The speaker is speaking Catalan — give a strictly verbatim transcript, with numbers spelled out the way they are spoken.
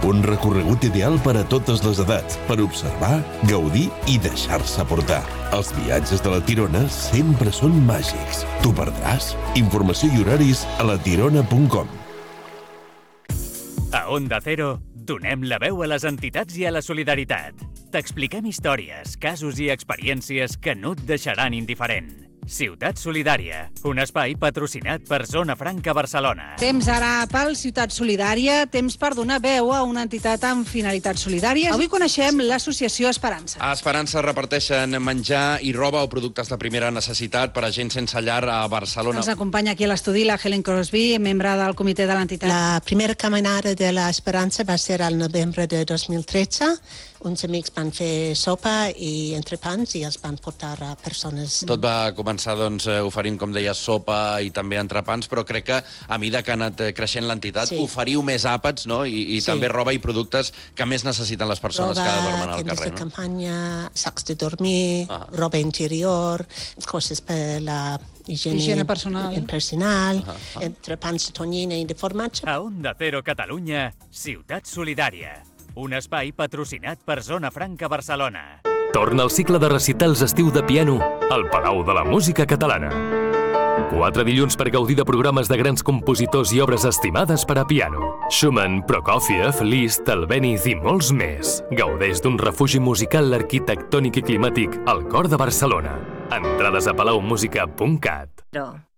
Un recorregut ideal per a totes les edats, per observar, gaudir i deixar-se portar. Els viatges de la Tirona sempre són màgics. T'ho perdràs? Informació i horaris a la tirona punt com. A Onda Cero, donem la veu a les entitats i a la solidaritat. T'expliquem històries, casos i experiències que no et deixaran indiferent. Ciutat Solidària, un espai patrocinat per Zona Franca Barcelona. Temps ara pel Ciutat Solidària, temps per donar veu a una entitat amb finalitats solidàries. Avui coneixem l'associació Esperança. A Esperança reparteixen menjar i roba o productes de primera necessitat per a gent sense llar a Barcelona. Ens acompanya aquí a l'estudi la Helen Crosby, membre del comitè de l'entitat. La primera caminada de l'Esperança va ser al novembre de dos mil tretze. Uns amics van fer sopa i entrepans i els van portar a persones. Tot va començar doncs, oferint, com deia, sopa i també entrepans, però crec que a mesura que ha anat creixent l'entitat, sí. oferiu més àpats, no? I, i sí. també roba i productes que més necessiten les persones roba, que dormen al carrer. Roba, no? de campanya, sacs de dormir, ah. roba interior, coses per la higiene, higiene personal, personal ah. Ah. entrepans de tonyina i de formatge. A Onda Cero Catalunya, Ciutat Solidària. Un espai patrocinat per Zona Franca Barcelona. Torna al cicle de recitals estiu de piano al Palau de la Música Catalana. Quatre dilluns per gaudir de programes de grans compositors i obres estimades per a piano. Schumann, Prokofiev, Liszt, Albéniz i molts més. Gaudeix d'un refugi musical arquitectònic i climàtic al cor de Barcelona. Entrades a palau música punt cat.